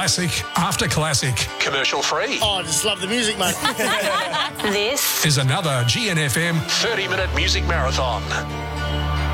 Classic after classic. Commercial free. Oh, I just love the music, mate. This Is another GNFM 30-minute music marathon.